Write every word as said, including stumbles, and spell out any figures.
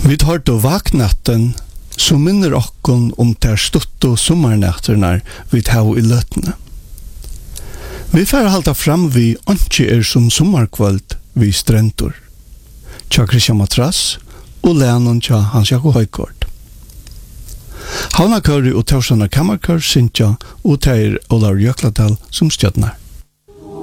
Vi tar då vaknatten som minner okkon om ter stutt og sommarnætternar vi tar i løtene. Vi får halta fram vi ikke er som sommarkvöld vi strentor. Tja Christian Matras og Leanon tja Hans Jakob Høykort. Havnakøri og Taursana Kammarkør Sintja og Teir Olav Jökladal som stjødnar.